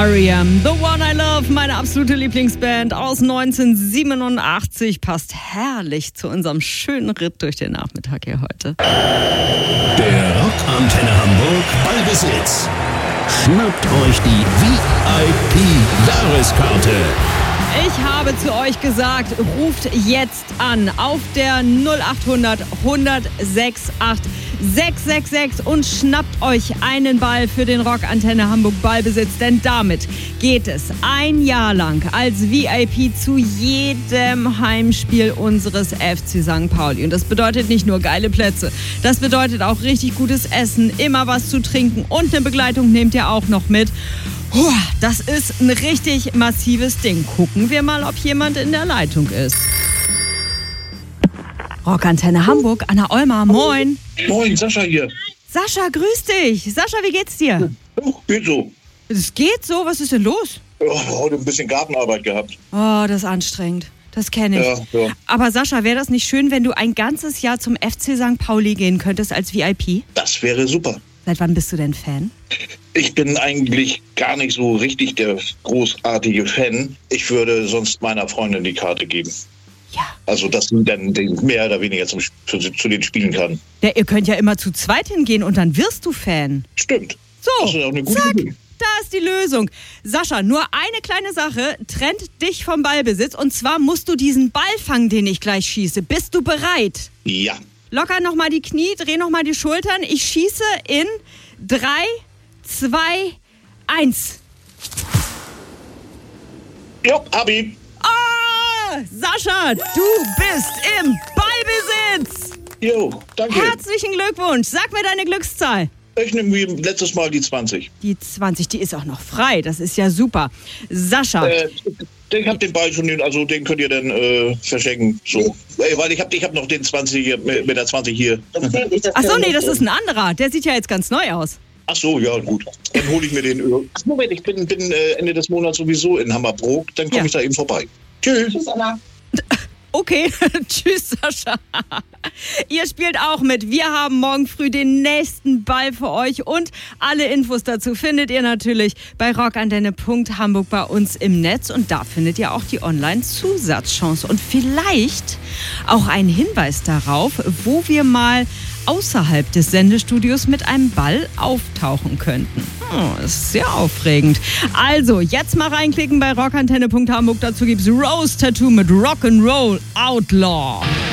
R.E.M. The One I Love, meine absolute Lieblingsband aus 1987, passt herrlich zu unserem schönen Ritt durch den Nachmittag hier heute. Der Rockantenne Hamburg Ballbesitz. Schnappt euch die VIP-Jahreskarte. Ich habe zu euch gesagt, ruft jetzt an auf der 0800 1068 666 und schnappt euch einen Ball für den Rockantenne Hamburg Ballbesitz, denn damit geht es ein Jahr lang als VIP zu jedem Heimspiel unseres FC St. Pauli. Und das bedeutet nicht nur geile Plätze, das bedeutet auch richtig gutes Essen, immer was zu trinken und eine Begleitung nehmt ihr auch noch mit. Das ist ein richtig massives Ding. Gucken wir mal, ob jemand in der Leitung ist. Rockantenne Hamburg, Anna Olmer, moin. Moin, Sascha hier. Sascha, grüß dich. Sascha, wie geht's dir? Geht so. Es geht so? Was ist denn los? Heute ein bisschen Gartenarbeit gehabt. Oh, das ist anstrengend. Das kenne ich. Ja. Aber Sascha, wäre das nicht schön, wenn du ein ganzes Jahr zum FC St. Pauli gehen könntest als VIP? Das wäre super. Seit wann bist du denn Fan? Ich bin eigentlich gar nicht so richtig der großartige Fan. Ich würde sonst meiner Freundin die Karte geben. Ja. Also, dass sie dann mehr oder weniger zu den Spielen kann. Ja, ihr könnt ja immer zu zweit hingehen und dann wirst du Fan. Stimmt. So, Das ist auch eine gute zack, Idee. da ist die Lösung. Sascha, nur eine kleine Sache trennt dich vom Ballbesitz. Und zwar musst du diesen Ball fangen, den ich gleich schieße. Bist du bereit? Ja. Locker nochmal die Knie, dreh nochmal die Schultern. Ich schieße in 3, 2, 1. Jo, Abi. Sascha, du bist im Ballbesitz. Jo, danke. Herzlichen Glückwunsch. Sag mir deine Glückszahl. Ich nehme wie letztes Mal die 20. Die 20, die ist auch noch frei. Das ist ja super. Sascha. Ich hab den Ball schon, also den könnt ihr dann verschenken. So. Weil ich hab noch den 20 hier, mit der 20 hier. Achso, nee, das ist ein anderer. Der sieht ja jetzt ganz neu aus. Ach so, ja, gut. Dann hole ich mir den. Moment, ich bin Ende des Monats sowieso in Hammerbrook. Dann komme ich da eben vorbei. Tschüss. Tschüss, Anna. Okay, tschüss Sascha. Ihr spielt auch mit. Wir haben morgen früh den nächsten Ball für euch und alle Infos dazu findet ihr natürlich bei rockantenne.hamburg bei uns im Netz und da findet ihr auch die Online-Zusatzchance und vielleicht auch einen Hinweis darauf, wo wir mal außerhalb des Sendestudios mit einem Ball auftauchen könnten. Das ist sehr aufregend. Also, jetzt mal reinklicken bei rockantenne.hamburg. Dazu gibt's Rose Tattoo mit Rock'n'Roll Outlaw.